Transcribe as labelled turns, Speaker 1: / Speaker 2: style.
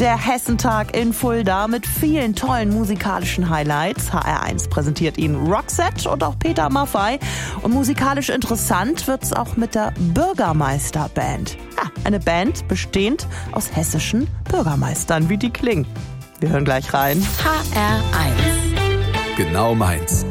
Speaker 1: Der Hessentag in Fulda mit vielen tollen musikalischen Highlights. HR1 präsentiert Ihnen Roxette und auch Peter Maffay. Und musikalisch interessant wird's auch mit der Bürgermeisterband. Ja, eine Band bestehend aus hessischen Bürgermeistern. Wie die klingen. Wir hören gleich rein.
Speaker 2: HR1.
Speaker 3: Genau meins.